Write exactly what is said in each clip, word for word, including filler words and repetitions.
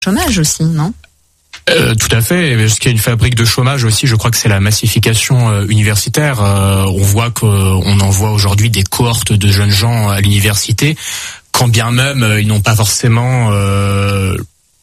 chômage aussi, non ? Euh, tout à fait. Ce qui est une fabrique de chômage aussi, je crois que c'est la massification euh, universitaire. Euh, on voit qu'on envoie aujourd'hui des cohortes de jeunes gens à l'université, quand bien même euh, ils n'ont pas forcément euh,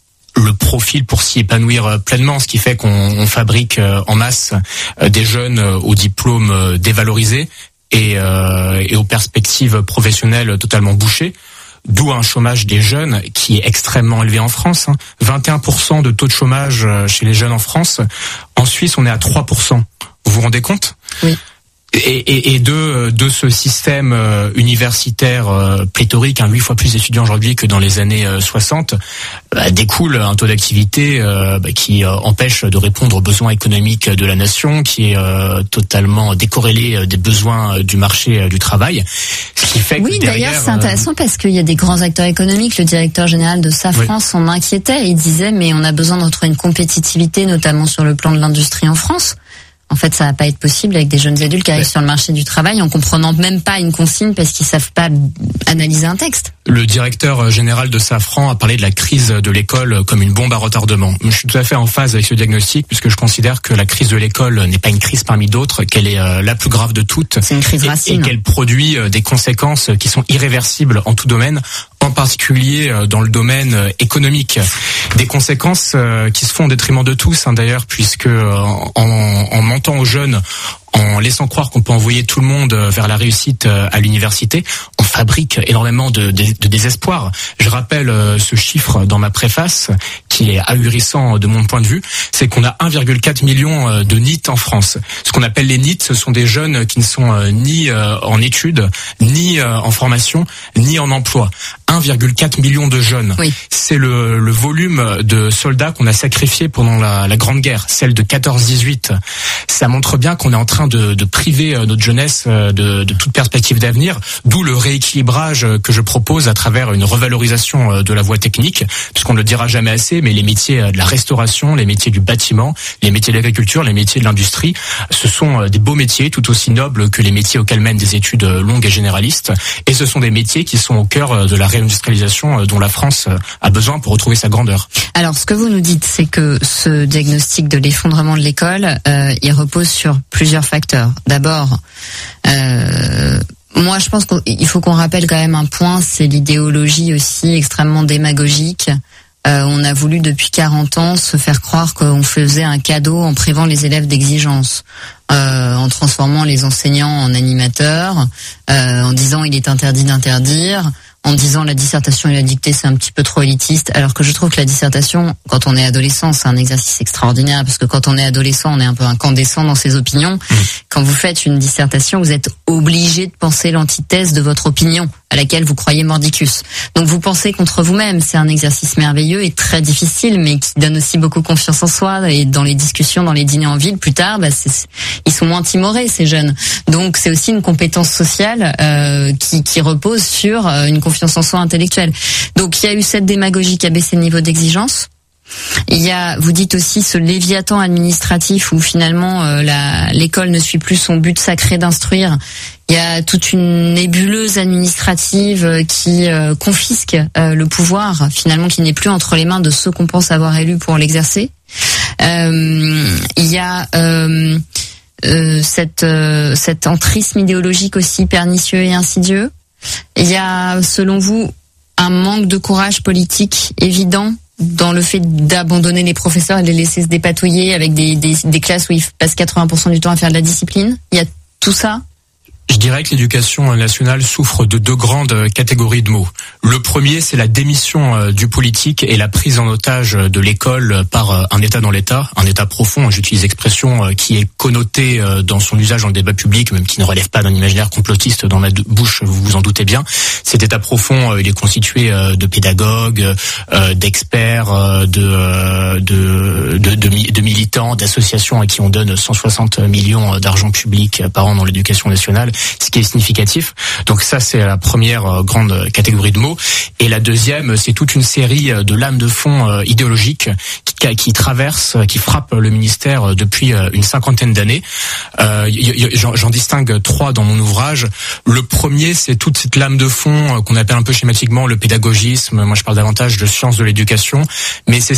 le profil pour s'y épanouir pleinement, ce qui fait qu'on on fabrique euh, en masse euh, des jeunes euh, aux diplômes euh, dévalorisés et, euh, et aux perspectives professionnelles totalement bouchées. D'où un chômage des jeunes qui est extrêmement élevé en France. vingt et un pour cent de taux de chômage chez les jeunes en France. En Suisse, on est à trois pour cent. Vous vous rendez compte ? Oui. Et, et, et de, de ce système universitaire pléthorique, hein, huit fois plus d'étudiants aujourd'hui que dans les années soixante, bah, découle un taux d'activité euh, bah, qui euh, empêche de répondre aux besoins économiques de la nation, qui est euh, totalement décorrélé des besoins du marché du travail. Ce qui fait oui, que derrière, d'ailleurs, c'est intéressant parce qu'il y a des grands acteurs économiques. Le directeur général de Safran oui. s'en inquiétait. Il disait, mais on a besoin de retrouver une compétitivité, notamment sur le plan de l'industrie en France. En fait, ça va pas être possible avec des jeunes adultes qui arrivent ouais. sur le marché du travail en comprenant même pas une consigne parce qu'ils savent pas analyser un texte. Le directeur général de Safran a parlé de la crise de l'école comme une bombe à retardement. Je suis tout à fait en phase avec ce diagnostic puisque je considère que la crise de l'école n'est pas une crise parmi d'autres, qu'elle est la plus grave de toutes. C'est une crise racine. Et, et qu'elle produit des conséquences qui sont irréversibles en tout domaine, en particulier dans le domaine économique. Des conséquences qui se font au détriment de tous, hein, d'ailleurs, puisque en, en mentant aux jeunes, en laissant croire qu'on peut envoyer tout le monde vers la réussite à l'université, on fabrique énormément de, de, de désespoir. Je rappelle ce chiffre dans ma préface, qui est ahurissant de mon point de vue, c'est qu'on a un virgule quatre million de N I T en France. Ce qu'on appelle les N I T, ce sont des jeunes qui ne sont ni en études, ni en formation, ni en emploi. un virgule quatre million de jeunes. Oui. C'est le, le volume de soldats qu'on a sacrifiés pendant la, la Grande Guerre, celle de quatorze dix-huit. Ça montre bien qu'on est en train de, de priver notre jeunesse de, de toute perspective d'avenir, d'où le rééquilibrage que je propose à travers une revalorisation de la voie technique, puisqu'on ne le dira jamais assez, mais les métiers de la restauration, les métiers du bâtiment, les métiers de l'agriculture, les métiers de l'industrie, ce sont des beaux métiers tout aussi nobles que les métiers auxquels mènent des études longues et généralistes, et ce sont des métiers qui sont au cœur de la réindustrialisation dont la France a besoin pour retrouver sa grandeur. Alors, ce que vous nous dites, c'est que ce diagnostic de l'effondrement de l'école, euh, il repose sur plusieurs facteurs. D'abord, euh, moi, je pense qu'il faut qu'on rappelle quand même un point, c'est l'idéologie aussi extrêmement démagogique. Euh, on a voulu depuis quarante ans se faire croire qu'on faisait un cadeau en privant les élèves d'exigence, euh, en transformant les enseignants en animateurs, euh, en disant il est interdit d'interdire, en disant la dissertation et la dictée c'est un petit peu trop élitiste, alors que je trouve que la dissertation, quand on est adolescent, c'est un exercice extraordinaire, parce que quand on est adolescent, on est un peu incandescent dans ses opinions. Mmh. Quand vous faites une dissertation, vous êtes obligé de penser l'antithèse de votre opinion, à laquelle vous croyez mordicus. Donc vous pensez contre vous-même, c'est un exercice merveilleux et très difficile, mais qui donne aussi beaucoup confiance en soi, et dans les discussions, dans les dîners en ville, plus tard, bah, c'est, ils sont moins timorés, ces jeunes. Donc c'est aussi une compétence sociale euh, qui, qui repose sur euh, une confiance en soi intellectuelle. Donc il y a eu cette démagogie qui a baissé le niveau d'exigence. Il y a, vous dites aussi, ce léviathan administratif où finalement euh, la, l'école ne suit plus son but sacré d'instruire. Il y a toute une nébuleuse administrative qui euh, confisque euh, le pouvoir, finalement, qui n'est plus entre les mains de ceux qu'on pense avoir élus pour l'exercer. Euh, il y a euh, euh, cette, euh, cet entrisme idéologique aussi pernicieux et insidieux. Il y a, selon vous, un manque de courage politique évident dans le fait d'abandonner les professeurs et de les laisser se dépatouiller avec des, des, des classes où ils passent quatre-vingts pour cent du temps à faire de la discipline. Il y a tout ça. Je dirais que l'éducation nationale souffre de deux grandes catégories de maux. Le premier, c'est la démission du politique et la prise en otage de l'école par un État dans l'État, un État profond, j'utilise l'expression qui est connotée dans son usage dans le débat public, même qui ne relève pas d'un imaginaire complotiste dans ma bouche, vous vous en doutez bien. Cet État profond, il est constitué de pédagogues, d'experts, de, de, de, de, de militants, d'associations à qui on donne cent soixante millions d'argent public par an dans l'éducation nationale, ce qui est significatif. Donc ça, c'est la première grande catégorie de mots. Et la deuxième, c'est toute une série de lames de fond idéologiques qui, qui traversent, qui frappent le ministère depuis une cinquantaine d'années. Euh, j'en, j'en distingue trois dans mon ouvrage. Le premier, c'est toute cette lame de fond qu'on appelle un peu schématiquement le pédagogisme. Moi, je parle davantage de sciences de l'éducation, mais c'est